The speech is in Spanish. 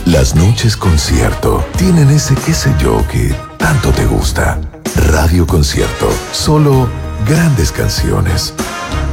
Las noches concierto tienen ese qué sé yo que tanto te gusta. Radio Concierto, solo grandes canciones.